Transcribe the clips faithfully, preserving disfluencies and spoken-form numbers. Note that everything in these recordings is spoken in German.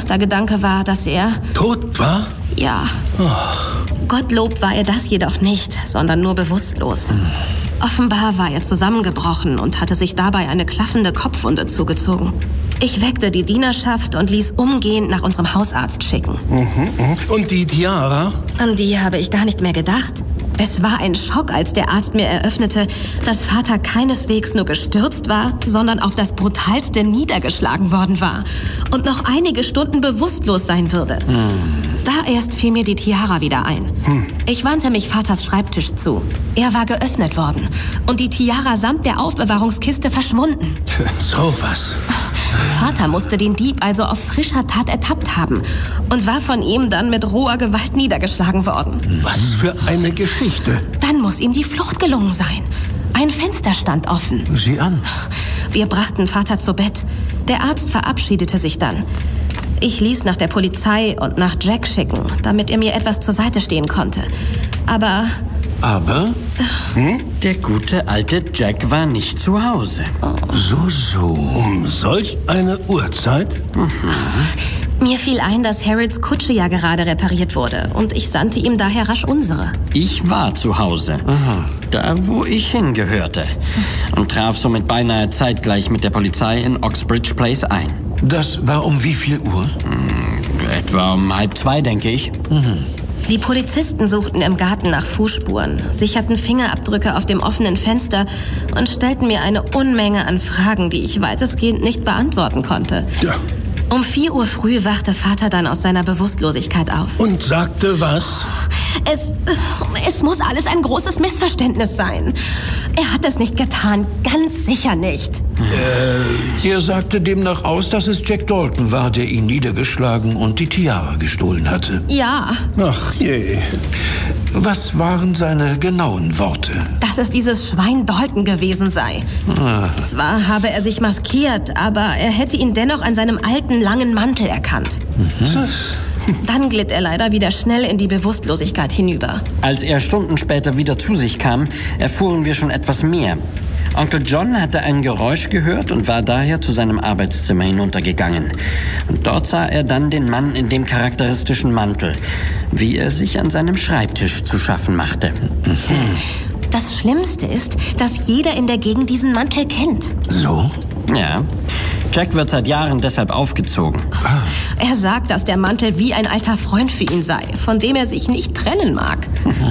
Der Gedanke war, dass er... Tot war? Ja. Oh. Gottlob war er das jedoch nicht, sondern nur bewusstlos. Hm. Offenbar war er zusammengebrochen und hatte sich dabei eine klaffende Kopfwunde zugezogen. Ich weckte die Dienerschaft und ließ umgehend nach unserem Hausarzt schicken. Mhm, mh. Und die Tiara? An die habe ich gar nicht mehr gedacht. Es war ein Schock, als der Arzt mir eröffnete, dass Vater keineswegs nur gestürzt war, sondern auf das Brutalste niedergeschlagen worden war und noch einige Stunden bewusstlos sein würde. Hm. Da erst fiel mir die Tiara wieder ein. Hm. Ich wandte mich Vaters Schreibtisch zu. Er war geöffnet worden und die Tiara samt der Aufbewahrungskiste verschwunden. So was. Vater musste den Dieb also auf frischer Tat ertappt haben und war von ihm dann mit roher Gewalt niedergeschlagen worden. Was für eine Geschichte. Dann muss ihm die Flucht gelungen sein. Ein Fenster stand offen. Sieh an. Wir brachten Vater zu Bett. Der Arzt verabschiedete sich dann. Ich ließ nach der Polizei und nach Jack schicken, damit er mir etwas zur Seite stehen konnte. Aber... Aber? Hm? Der gute alte Jack war nicht zu Hause. Oh. So, so. Um solch eine Uhrzeit? Mhm. Mir fiel ein, dass Harrods Kutsche ja gerade repariert wurde und ich sandte ihm daher rasch unsere. Ich war zu Hause, aha, da wo ich hingehörte und traf somit beinahe zeitgleich mit der Polizei in Oxbridge Place ein. Das war um wie viel Uhr? Hm, etwa um halb zwei, denke ich. Mhm. Die Polizisten suchten im Garten nach Fußspuren, sicherten Fingerabdrücke auf dem offenen Fenster und stellten mir eine Unmenge an Fragen, die ich weitestgehend nicht beantworten konnte. Ja. Um vier Uhr früh wachte Vater dann aus seiner Bewusstlosigkeit auf. Und sagte was? Es, es muss alles ein großes Missverständnis sein. Er hat es nicht getan, ganz sicher nicht. Äh, er sagte demnach aus, dass es Jack Dalton war, der ihn niedergeschlagen und die Tiara gestohlen hatte. Ja. Ach je. Was waren seine genauen Worte? Dass es dieses Schwein Dalton gewesen sei. Ah. Zwar habe er sich maskiert, aber er hätte ihn dennoch an seinem alten, langen Mantel erkannt. Mhm. Dann glitt er leider wieder schnell in die Bewusstlosigkeit hinüber. Als er Stunden später wieder zu sich kam, erfuhren wir schon etwas mehr. Onkel John hatte ein Geräusch gehört und war daher zu seinem Arbeitszimmer hinuntergegangen. Und dort sah er dann den Mann in dem charakteristischen Mantel, wie er sich an seinem Schreibtisch zu schaffen machte. Das Schlimmste ist, dass jeder in der Gegend diesen Mantel kennt. So? Ja. Jack wird seit Jahren deshalb aufgezogen. Ah. Er sagt, dass der Mantel wie ein alter Freund für ihn sei, von dem er sich nicht trennen mag.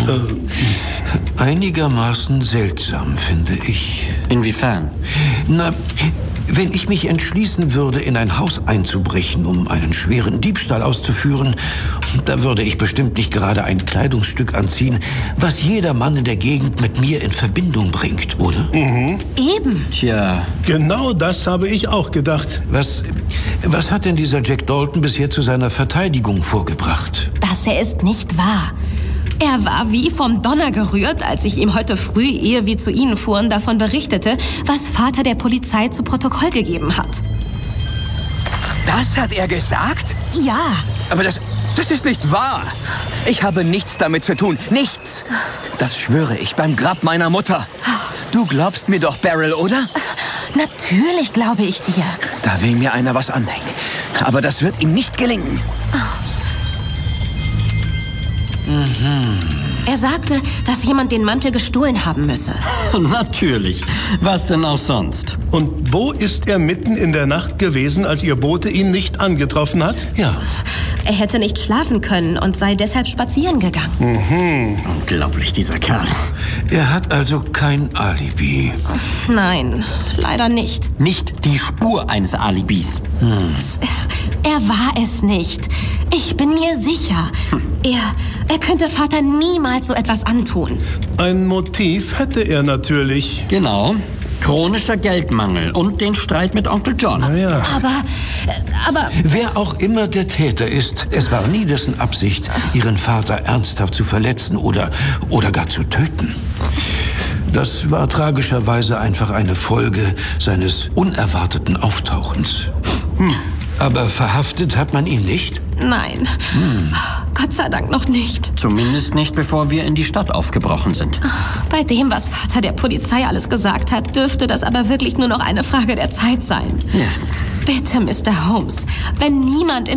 Äh, einigermaßen seltsam, finde ich. Inwiefern? Na, wenn ich mich entschließen würde, in ein Haus einzubrechen, um einen schweren Diebstahl auszuführen, da würde ich bestimmt nicht gerade ein Kleidungsstück anziehen, was jeder Mann in der Gegend mit mir in Verbindung bringt, oder? Mhm. Eben. Tja. Genau das habe ich auch gedacht. Was, was hat denn dieser Jack Dalton bisher zu seiner Verteidigung vorgebracht? Das er ist nicht wahr. Er war wie vom Donner gerührt, als ich ihm heute früh, ehe wir zu Ihnen fuhren, davon berichtete, was Vater der Polizei zu Protokoll gegeben hat. Das hat er gesagt? Ja. Aber das, das ist nicht wahr. Ich habe nichts damit zu tun. Nichts. Das schwöre ich beim Grab meiner Mutter. Du glaubst mir doch, Beryl, oder? Natürlich glaube ich dir. Da will mir einer was anhängen. Aber das wird ihm nicht gelingen. Mhm. Er sagte, dass jemand den Mantel gestohlen haben müsse. Natürlich. Was denn auch sonst? Und wo ist er mitten in der Nacht gewesen, als Ihr Bote ihn nicht angetroffen hat? Ja. Er hätte nicht schlafen können und sei deshalb spazieren gegangen. Mhm. Unglaublich, dieser Kerl. Er hat also kein Alibi. Nein, leider nicht. Nicht die Spur eines Alibis. Hm. Es, er war es nicht. Ich bin mir sicher. Hm. Er, er könnte Vater niemals so etwas antun. Ein Motiv hätte er natürlich. Genau. Chronischer Geldmangel und den Streit mit Onkel John. Na ja. Aber, aber... Wer auch immer der Täter ist, es war nie dessen Absicht, ihren Vater ernsthaft zu verletzen oder, oder gar zu töten. Das war tragischerweise einfach eine Folge seines unerwarteten Auftauchens. Hm. Aber verhaftet hat man ihn nicht? Nein. Hm. Gott sei Dank noch nicht. Zumindest nicht, bevor wir in die Stadt aufgebrochen sind. Bei dem, was Vater der Polizei alles gesagt hat, dürfte das aber wirklich nur noch eine Frage der Zeit sein. Ja. Bitte, Mister Holmes, wenn niemand in